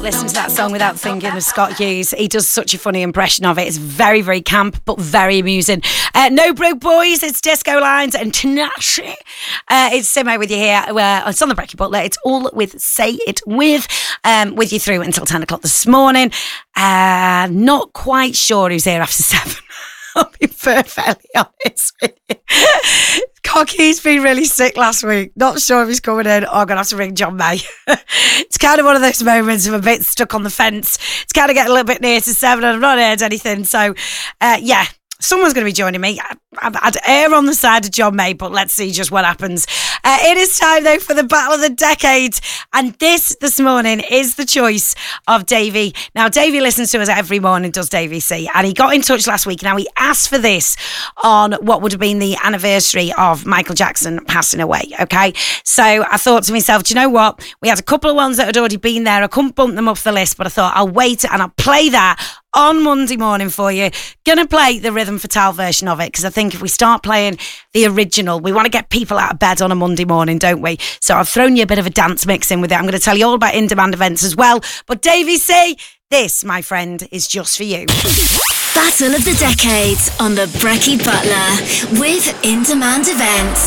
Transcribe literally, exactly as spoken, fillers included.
listen to that song without thinking of Scott Hughes. He does such a funny impression of it. It's very, very camp, but very amusing. Uh, no Broke Boys, it's Disco Lines and Tinashe. Uh, it's Simo with you here. Uh, it's on the Brekkie Butler. It's all with Say It With, um, with you through until ten o'clock this morning. Uh, not quite sure who's here after seven. I'll be perfectly honest with you. Cocky's been really sick last week. Not sure if he's coming in or I'm going to have to ring John May. It's kind of one of those moments of a bit stuck on the fence. It's kind of getting a little bit near to seven and I've not heard anything. So, uh, yeah. Someone's going to be joining me. I'd, I'd err on the side of John May, but let's see just what happens. Uh, it is time, though, for the Battle of the Decade. And this, this morning, is the choice of Davey. Now, Davey listens to us every morning, does Davey see? And he got in touch last week. Now, he asked for this on what would have been the anniversary of Michael Jackson passing away, okay? So I thought to myself, do you know what? We had a couple of ones that had already been there. I couldn't bump them up the list, but I thought I'll wait and I'll play that on Monday morning for you. Gonna play the Rhythm Fatale version of it because I think if we start playing the original, we want to get people out of bed on a Monday morning, don't we? So I've thrown you a bit of a dance mix in with it. I'm going to tell you all about in-demand events as well. But Davey C, this, my friend, is just for you. Battle of the Decades on the Brekkie Butler with In-Demand Events.